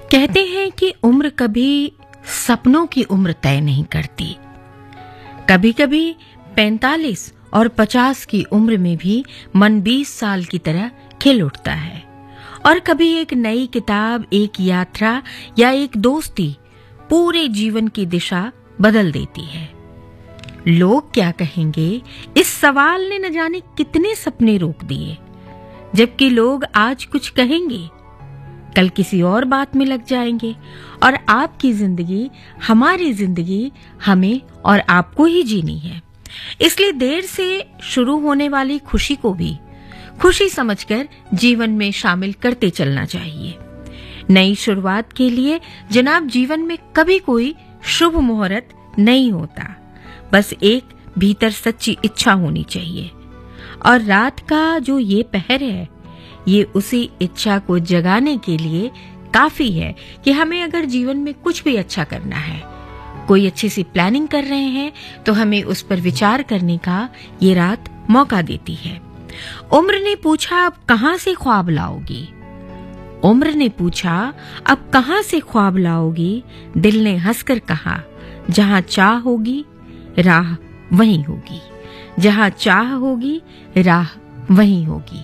कहते हैं कि उम्र कभी सपनों की उम्र तय नहीं करती। कभी कभी 45 और 50 की उम्र में भी मन 20 साल की तरह खिल उठता है। और कभी एक नई किताब, एक यात्रा या एक दोस्ती पूरे जीवन की दिशा बदल देती है। लोग क्या कहेंगे, इस सवाल ने न जाने कितने सपने रोक दिए। जबकि लोग आज कुछ कहेंगे, कल किसी और बात में लग जाएंगे और आपकी जिंदगी, हमारी जिंदगी हमें और आपको ही जीनी है। इसलिए देर से शुरू होने वाली खुशी को भी खुशी समझकर जीवन में शामिल करते चलना चाहिए। नई शुरुआत के लिए जनाब जीवन में कभी कोई शुभ मुहूर्त नहीं होता, बस एक भीतर सच्ची इच्छा होनी चाहिए। और रात का जो ये पहर है, ये उसी इच्छा को जगाने के लिए काफी है कि हमें अगर जीवन में कुछ भी अच्छा करना है, कोई अच्छी सी प्लानिंग कर रहे हैं, तो हमें उस पर विचार करने का ये रात मौका देती है। उम्र ने पूछा, अब कहां से ख्वाब लाओगी? उम्र ने पूछा, अब कहां से ख्वाब लाओगी? दिल ने हंसकर कहा, जहां चाह होगी राह वहीं होगी, जहां चाह होगी राह वहीं होगी।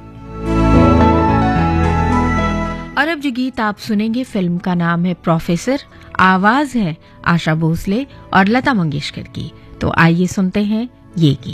और अब जो गीत आप सुनेंगे, फिल्म का नाम है प्रोफेसर, आवाज है आशा भोसले और लता मंगेशकर की। तो आइए सुनते हैं ये गीत।